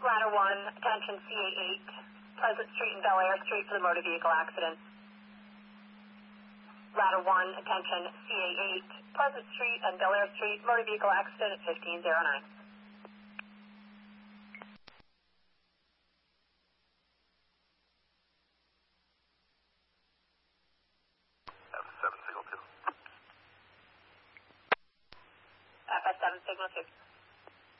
Ladder 1, attention CA8, Pleasant Street and Bel Air Street for the motor vehicle accident. Ladder 1, attention CA8, Pleasant Street and Bel Air Street, motor vehicle accident at 1509. FS7 signal 2.